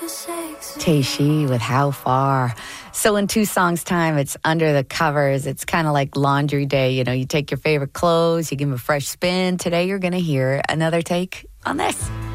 Teishi with How Far. So in 2 songs' time, it's Under the Covers. It's kind of like laundry day. You know, you take your favorite clothes, you give them a fresh spin. Today you're going to hear another take on this.